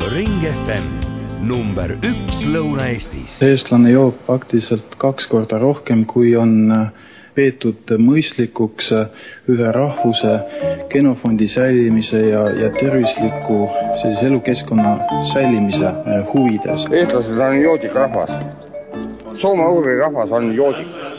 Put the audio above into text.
Ring FM, number 1 Lõuna-Eestis. Eestlane joob praktiliselt 2 korda rohkem, kui on peetud mõistlikuks ühe rahvuse genofondi säilimise ja tervisliku elukeskkonna säilimise huvides. Eestlased on joodik rahvas. Soome-ugri rahvas on joodik.